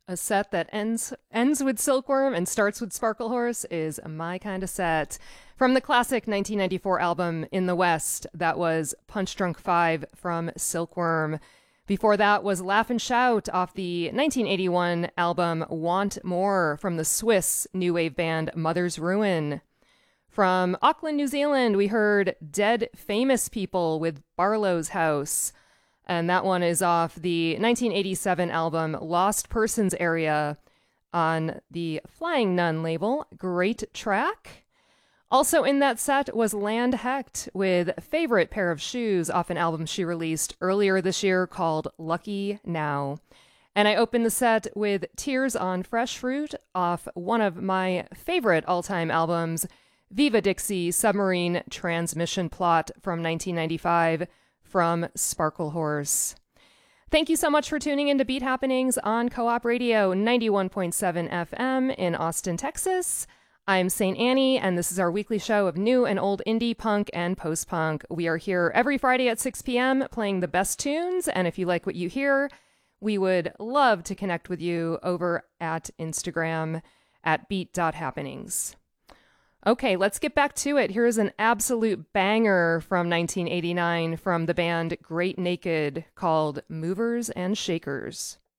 A set that ends with Silkworm and starts with Sparkle Horse is my kind of set. From the classic 1994 album In the West, that was Punch Drunk 5 from Silkworm. Before that was Laugh and Shout off the 1981 album Want More from the Swiss new wave band Mother's Ruin. From Auckland, New Zealand, we heard Dead Famous People with Barlow's House. And that one is off the 1987 album Lost Persons Area on the Flying Nun label. Great track. Also in that set was Land Hecht with Favorite Pair of Shoes off an album she released earlier this year called Lucky Now. And I opened the set with Tears on Fresh Fruit off one of my favorite all-time albums, Viva Dixie Submarine Transmission Plot from 1995 from Sparkle Horse. Thank you so much for tuning in to Beat Happenings on Co-op Radio 91.7 FM in Austin, Texas. I'm St. Annie, and this is our weekly show of new and old indie punk and post-punk. We are here every Friday at 6 p.m. playing the best tunes, and if you like what you hear, we would love to connect with you over at Instagram at beat.happenings. Okay, let's get back to it. Here's an absolute banger from 1989 from the band Great Naked called Movers and Shakers.